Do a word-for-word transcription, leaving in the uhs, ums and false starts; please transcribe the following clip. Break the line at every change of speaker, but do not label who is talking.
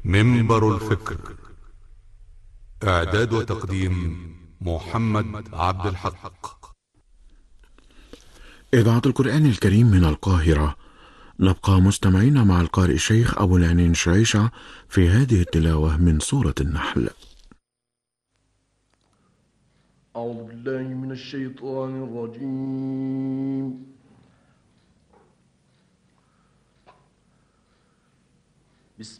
منبر الفكر. إعداد وتقديم محمد عبد الحق.
إذاعة القرآن الكريم من القاهرة. نبقى مستمعين مع القارئ الشيخ أبو العنين شريشة في هذه التلاوة من سورة النحل.
أعوذ بالله من الشيطان الرجيم.